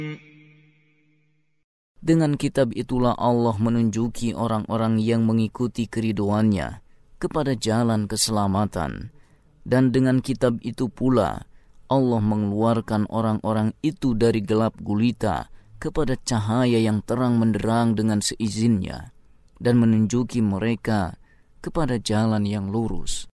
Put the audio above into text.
Dengan kitab itulah Allah menunjuki orang-orang yang mengikuti keriduannya kepada jalan keselamatan. Dan dengan kitab itu pula Allah mengeluarkan orang-orang itu dari gelap gulita kepada cahaya yang terang menderang dengan seizinnya, dan menunjuki mereka kepada jalan yang lurus.